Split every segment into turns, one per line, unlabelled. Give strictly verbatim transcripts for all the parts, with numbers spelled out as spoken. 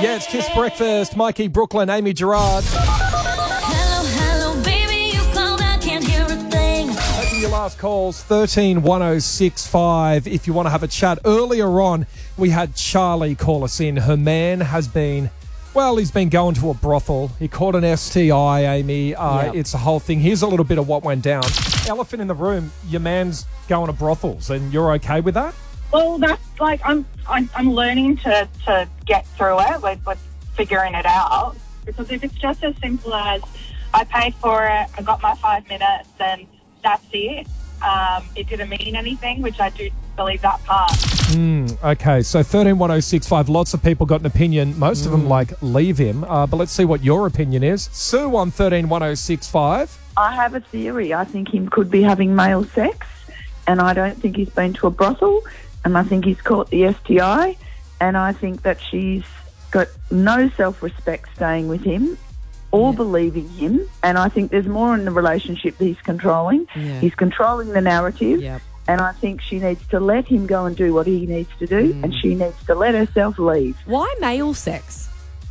Yeah, it's Kiss Breakfast. Mikey, Brooklyn, Amy Gerard.
Hello, hello, baby, you called, I can't hear a thing.
Taking your last calls, thirteen one oh six five, if you want to have a chat. Earlier on, we had Charlie call us in. Her man has been, well, he's been going to a brothel. He caught an S T I, Amy. Uh,
Yep.
It's a whole thing. Here's a little bit of what went down. Elephant in the room, your man's going to brothels, and you're okay with that?
Well, that's like I'm I'm, I'm learning to, to get through it. We're, we're figuring it out. Because if it's just as simple as I paid for it, I got my five minutes, and that's it. Um, it didn't mean anything, which I do believe that part.
Mm, okay, so thirteen one oh six five, lots of people got an opinion. Most of them like, leave him. Uh, but let's see what your opinion is. Sue on thirteen one oh six five.
I have a theory. I think he could be having male sex, and I don't think he's been to a brothel, and I think he's caught the S T I, and I think that she's got no self-respect staying with him or
Yeah.
believing him, and I think there's more in the relationship that he's controlling.
Yeah.
He's controlling the narrative,
Yep.
and I think she needs to let him go and do what he needs to do,
Mm.
and she needs to let herself leave.
Why male sex?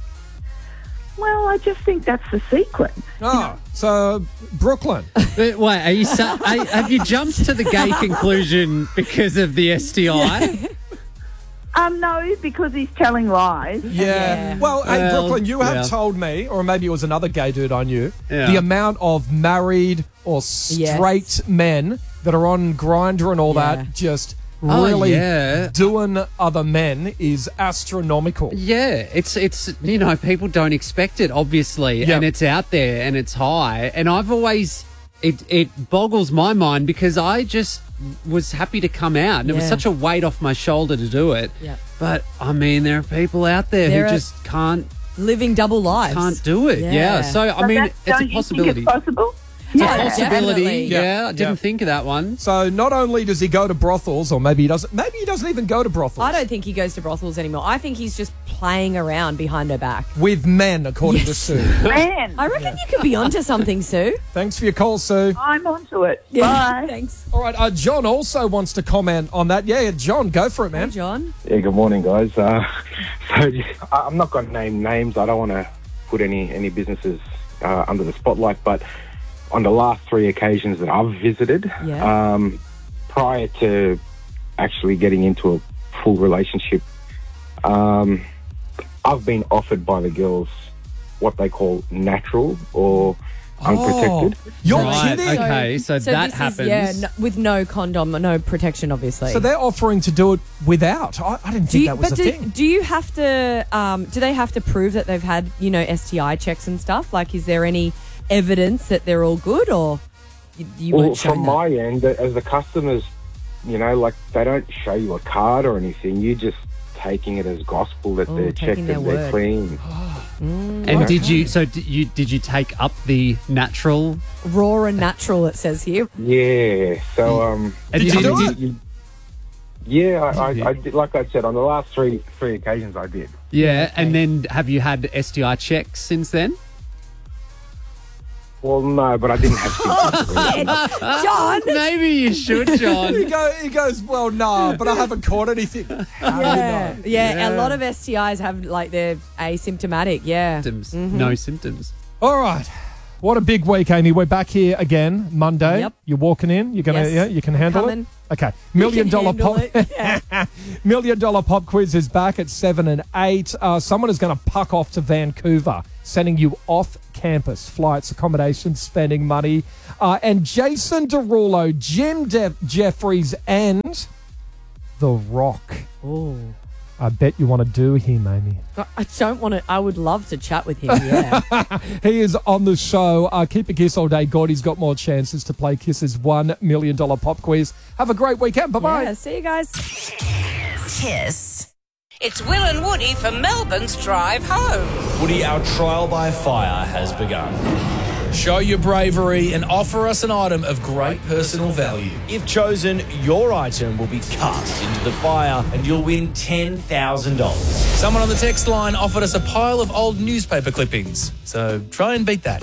Well, I just think that's the secret.
Oh, so Brooklyn.
Wait, are you? Sa- are, have you jumped to the gay conclusion because of the S T I?
Um, no, because he's telling lies.
Yeah.
Yeah.
Well, hey,
Well,
Brooklyn, you have
yeah.
told me, or maybe it was another gay dude I knew,
Yeah.
the amount of married or straight men that are on Grindr and all
Yeah.
that just
Oh,
really
yeah.
doing other men is astronomical.
Yeah, it's it's you know people don't expect it obviously,
Yep.
and it's out there and it's high, and I've always it it boggles my mind because I just was happy to come out, and it was
Yeah.
such a weight off my shoulder to do it.
Yep.
But I mean, there are people out there
There
who
are-
just can't
Living double lives.
can't do it. Yeah,
Yeah.
so I
So
mean,
that's-
it's a
don't you
possibility.
think it's possible?
It's a
Yeah,
possibility.
definitely.
Yeah,
Yeah.
I didn't
Yeah.
think of that one.
So not only does he go to brothels, or maybe he doesn't, maybe he doesn't even go to brothels.
I don't think he goes to brothels anymore. I think he's just playing around behind her back.
With men, according to
Yes.
Sue.
Man,
I reckon you could be onto something, Sue.
Thanks for your call, Sue.
I'm onto it. Bye.
Thanks.
All right, uh, John also wants to comment on that. Yeah, John, go for it,
Hey,
man.
John.
Yeah, good morning, guys. Uh, so I- I'm not going to name names. I don't want to put any any businesses uh, under the spotlight, but on the last three occasions that I've visited,
Yeah.
um, prior to actually getting into a full relationship, um, I've been offered by the girls what they call natural or unprotected.
Oh, you're
Right,
kidding.
okay, so, that
this
happens.
Is, yeah, no, with no condom, no protection, obviously.
So they're offering to do it without. I, I didn't
do
think
you,
that was
but
a
do,
thing.
do you have to? Um, do they have to prove that they've had, you know, S T I checks and stuff? Like, is there any evidence that they're all good, or you, you
Well,
weren't shown
from
that?
my end, as the customers, you know, like they don't show you a card or anything. You're just taking it as gospel that
Oh,
they're
taking
checked
their
and they're
word.
clean.
And did you? So did you? Did you take up the natural?
Raw and natural, it says here.
Yeah. So, um,
And
Did you do it?
you- yeah, I, I,
Did you?
I did. Like I said, on the last three three occasions, I did.
Yeah, and then have you had S T I checks since then?
Well, no, but I didn't have to.
John.
Maybe you should, John.
He, go, he goes, well, nah, but I haven't caught anything. How do you
Yeah.
know?
yeah,
Yeah.
A lot of S T Is have like they're asymptomatic. Yeah.
Symptoms. No symptoms.
All right. What a big week, Amy. We're back here again Monday.
Yep.
You're walking in. You're gonna,
Yes.
yeah, you can handle
Coming.
it. Okay. Million
You can
dollar
handle
pop.
it. Yeah.
Million dollar pop quiz is back at seven and eight. Uh, someone is going to puck off to Vancouver, sending you off campus flights, accommodations, spending money. Uh, and Jason Derulo, Jim De- Jeffries, and The Rock.
Oh.
I bet you want to do him, Amy.
I- I don't want to. I would love to chat with him. Yeah.
He is on the show. Uh, keep a kiss all day. Gordy's got more chances to play Kiss's one million dollar pop quiz. Have a great weekend. Bye-bye.
yeah. See you guys.
Kiss. It's Will and Woody for Melbourne's Drive Home.
Woody, our trial by fire has begun. Show your bravery and offer us an item of great personal value. If chosen, your item will be cast into the fire and you'll win ten thousand dollars. Someone on the text line offered us a pile of old newspaper clippings, so try and beat that.
Ah,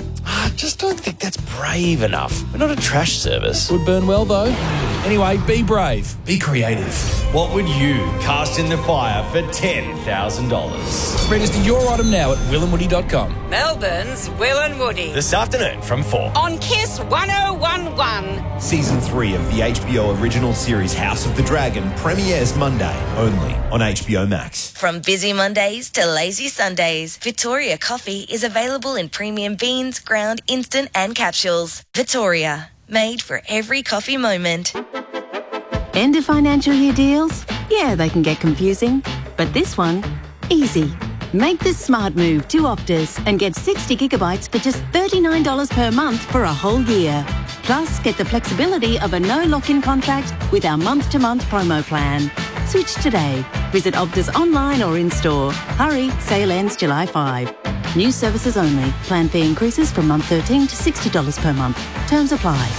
I just don't think that's brave enough. We're not a trash service. Would burn well, though. Anyway, be brave. Be creative. What would you cast in the fire for ten thousand dollars? Register your item now at will and woody dot com.
Melbourne's Will and Woody.
This afternoon from four.
On Kiss one oh one one.
Season three of the H B O original series House of the Dragon premieres Monday, only on H B O Max.
From busy Mondays to lazy Sundays, Victoria Coffee is available in premium beans, ground, instant and capsules. Victoria, made for every coffee moment.
End of financial year deals? Yeah, they can get confusing. But this one, easy. Make the smart move to Optus and get sixty gigabytes for just thirty-nine dollars per month for a whole year. Plus, get the flexibility of a no lock-in contract with our month-to-month promo plan. Switch today. Visit Optus online or in-store. Hurry, sale ends July fifth. New services only. Plan fee increases from month thirteen to sixty dollars per month. Terms apply.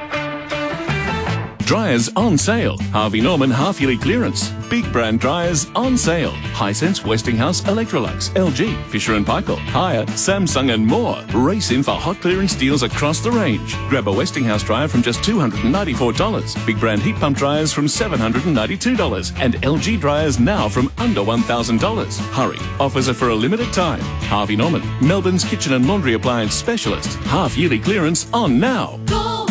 Dryers on sale. Harvey Norman half-yearly clearance. Big brand dryers on sale. Hisense, Westinghouse, Electrolux, L G, Fisher and Paykel, Haier, Samsung and more. Race in for hot clearance deals across the range. Grab a Westinghouse dryer from just two hundred ninety-four dollars. Big brand heat pump dryers from seven hundred ninety-two dollars. And L G dryers now from under one thousand dollars. Hurry. Offers are for a limited time. Harvey Norman, Melbourne's kitchen and laundry appliance specialist. Half-yearly clearance on now.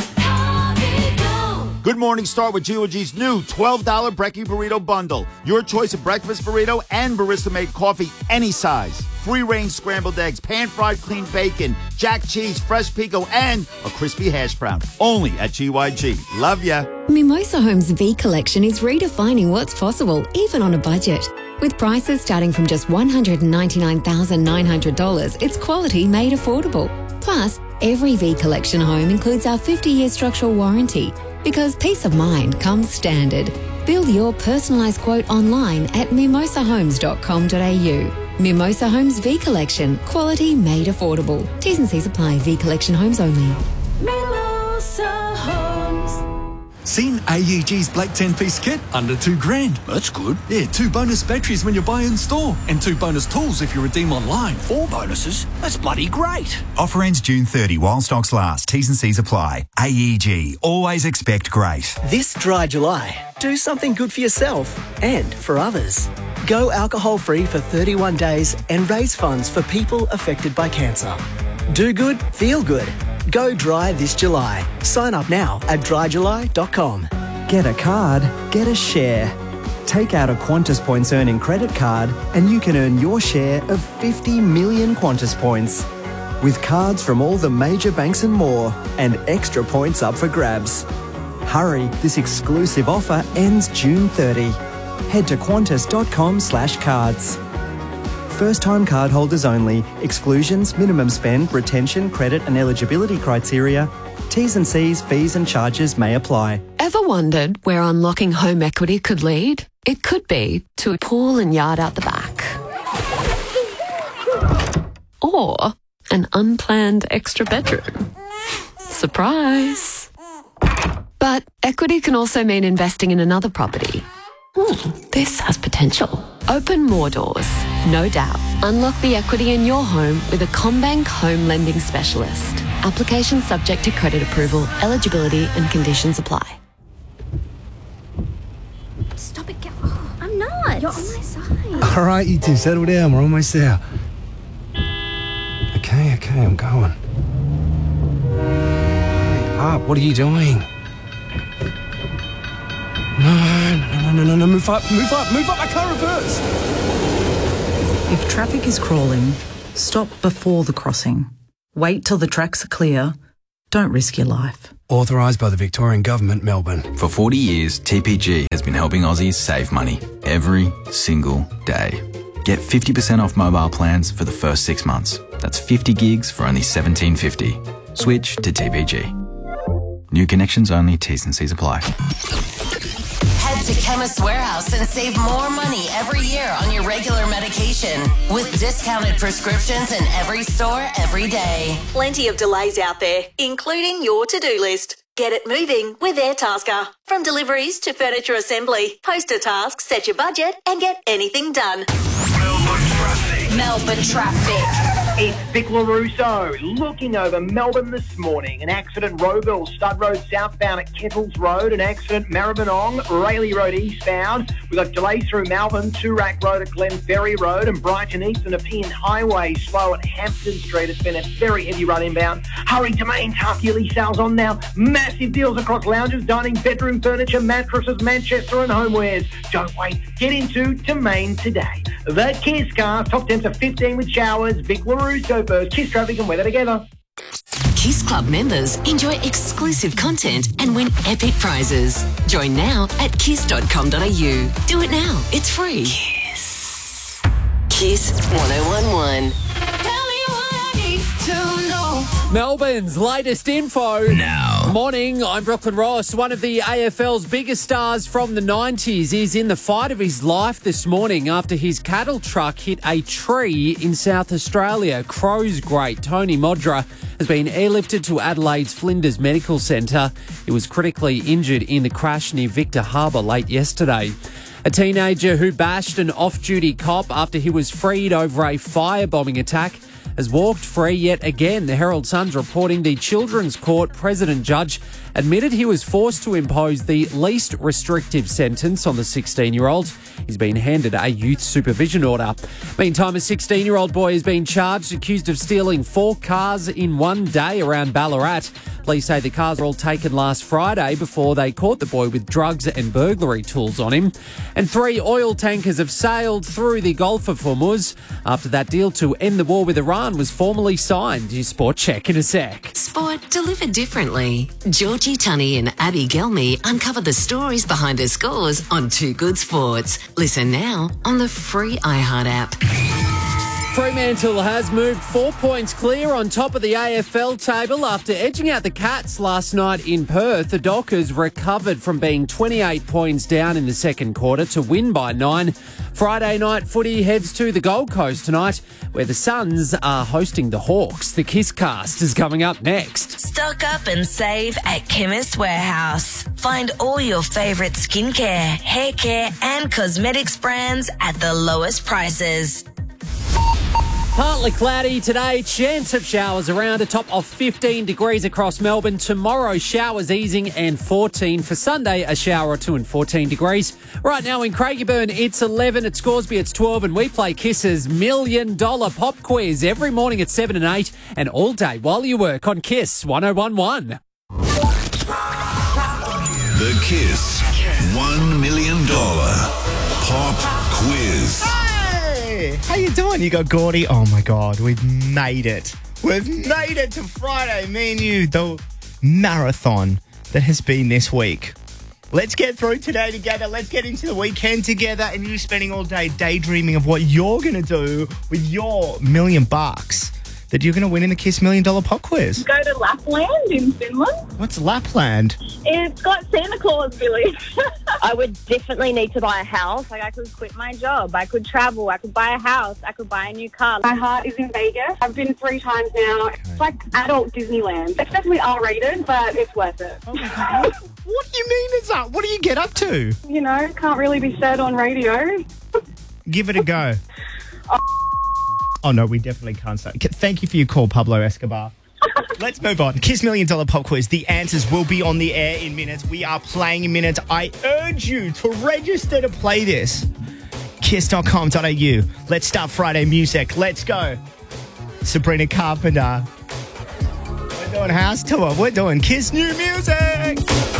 Good morning, start with G O G's new twelve dollars Brekkie Burrito Bundle. Your choice of breakfast burrito and barista-made coffee, any size. Free-range scrambled eggs, pan-fried clean bacon, jack cheese, fresh pico, and a crispy hash brown. Only at G Y G. Love ya.
Mimosa Homes V Collection is redefining what's possible, even on a budget. With prices starting from just one hundred ninety-nine thousand nine hundred dollars, it's quality made affordable. Plus, every V Collection home includes our fifty-year structural warranty, because peace of mind comes standard. Build your personalised quote online at mimosa homes dot com dot a u. Mimosa Homes V Collection. Quality made affordable. T's and C's apply. V Collection homes only.
Mimosa Homes. Seen A E G's Black ten-piece kit? Under two grand. That's good. Yeah, two bonus batteries when you buy in store. And two bonus tools if you redeem online. Four bonuses? That's bloody great.
Offer ends June thirtieth while stocks last. T's and C's apply. A E G. Always expect great.
This dry July, do something good for yourself and for others. Go alcohol-free for thirty-one days and raise funds for people affected by cancer. Do good, feel good. Go dry this July. Sign up now at dry july dot com.
Get a card, get a share. Take out a Qantas Points earning credit card and you can earn your share of fifty million Qantas points. With cards from all the major banks and more, and extra points up for grabs. Hurry, this exclusive offer ends June thirtieth. Head to qantas dot com slash cards. First-time cardholders only. Exclusions, minimum spend, retention, credit and eligibility criteria. T's and C's, fees and charges may apply.
Ever wondered where unlocking home equity could lead? It could be to a pool and yard out the back. Or an unplanned extra bedroom. Surprise! But equity can also mean investing in another property. Hmm, this has potential. Open more doors, no doubt. Unlock the equity in your home with a CommBank home lending specialist. Application subject to credit approval, eligibility and conditions apply.
Stop it, get, oh, I'm not. You're on my side.
All right, you two, settle down. We're almost there. Okay, okay, I'm going. Hurry up, what are you doing? No, no, no, no, no, no, move up, move up, move up, I can't reverse.
If traffic is crawling, stop before the crossing. Wait till the tracks are clear. Don't risk your life.
Authorised by the Victorian Government, Melbourne.
For forty years, T P G has been helping Aussies save money every single day. Get fifty percent off mobile plans for the first six months. That's fifty gigs for only seventeen fifty. Switch to T P G. New connections only, T's and C's apply.
Head to Chemist Warehouse and save more money every year on your regular medication with discounted prescriptions in every store every day.
Plenty of delays out there, including your to-do list. Get it moving with AirTasker. From deliveries to furniture assembly, post a task, set your budget and get anything done.
Melbourne traffic.
It's Vic LaRusso looking over Melbourne this morning. An accident Rowville, Stud Road southbound at Kettles Road. An accident Maribyrnong, Rayleigh Road eastbound. We've got delays through Melbourne, Toorak Road at Glenferrie Road and Brighton East and Nepean Highway slow at Hampton Street. It's been a very heavy run inbound. Hurry to Main Half Yearly sales on now. Massive deals across lounges, dining, bedroom furniture, mattresses, Manchester and homewares. Don't wait. Get into Domain today. The Kiss Car, top temps are fifteen with showers. Vic LaRusso first. Kiss traffic and weather together.
Kiss Club members enjoy exclusive content and win epic prizes. Join now at kiss dot com dot a u. Do it now. It's free. Kiss. Kiss one oh one one.
Melbourne's latest info. Now. Morning, I'm Brooklyn Ross. One of the A F L's biggest stars from the nineties is in the fight of his life this morning after his cattle truck hit a tree in South Australia. Crows great Tony Modra has been airlifted to Adelaide's Flinders Medical Centre. He was critically injured in the crash near Victor Harbour late yesterday. A teenager who bashed an off-duty cop after he was freed over a firebombing attack has walked free yet again. The Herald Sun's reporting the Children's Court President Judge admitted he was forced to impose the least restrictive sentence on the sixteen-year-old. He's been handed a youth supervision order. Meantime, a sixteen-year-old boy has been charged, accused of stealing four cars in one day around Ballarat. Police say the cars were all taken last Friday before they caught the boy with drugs and burglary tools on him. And three oil tankers have sailed through the Gulf of Hormuz after that deal to end the war with Iran was formally signed. Your sport check in a sec.
Sport delivered differently. Georgie Tunney and Abby Gelmy uncover the stories behind the scores on Too Good Sports. Listen now on the free iHeart app.
Fremantle has moved four points clear on top of the A F L table after edging out the Cats last night in Perth. The Dockers recovered from being twenty-eight points down in the second quarter to win by nine. Friday night footy heads to the Gold Coast tonight, where the Suns are hosting the Hawks. The Kiss Cast is coming up next.
Stock up and save at Chemist Warehouse. Find all your favourite skincare, hair care and cosmetics brands at the lowest prices.
Partly cloudy today, chance of showers around, a top of fifteen degrees across Melbourne. Tomorrow, showers easing and fourteen. For Sunday, a shower or two and fourteen degrees. Right now in Craigieburn, it's eleven. At Scoresby, it's twelve. And we play Kiss's Million Dollar Pop Quiz every morning at seven and eight and all day while you work on Kiss one oh one one.
The Kiss one million dollars Pop Quiz.
How you doing? You got Gordy? Oh my God, we've made it. We've made it to Friday, me and you, the marathon that has been this week. Let's get through today together. Let's get into the weekend together and you spending all day daydreaming of what you're going to do with your million bucks that you're going to win in the Kiss Million Dollar Pop Quiz.
Go to Lapland in Finland.
What's Lapland?
It's got Santa Claus Village. I would definitely need to buy a house. Like, I could quit my job. I could travel. I could buy a house. I could buy a new car.
My heart is in Vegas. I've been three times now. Okay. It's like adult Disneyland. It's definitely R-rated, but it's worth it.
Oh my God. What do you mean it's up? What do you get up to?
You know, can't really be said on radio.
Give it a go. oh. oh, no, we definitely can't say. Thank you for your call, Pablo Escobar. Let's move on. Kiss Million Dollar Pop Quiz. The answers will be on the air in minutes. We are playing in minutes. I urge you to register to play this. kiss dot com dot a u. Let's start Friday music. Let's go. Sabrina Carpenter. We're doing house tour. We're doing Kiss new music.